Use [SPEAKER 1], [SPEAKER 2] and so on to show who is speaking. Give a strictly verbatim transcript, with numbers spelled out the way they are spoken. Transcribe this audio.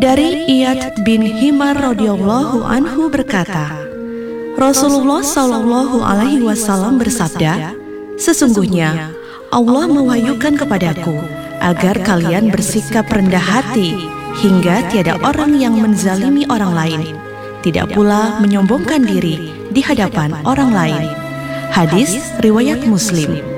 [SPEAKER 1] Dari Iyad bin Himar radhiyallahu anhu berkata, Rasulullah shallallahu alaihi wasallam bersabda, sesungguhnya Allah mewahyukan kepadaku agar kalian bersikap rendah hati hingga tiada orang yang menzalimi orang lain, tidak pula menyombongkan diri di hadapan orang lain. Hadis riwayat Muslim.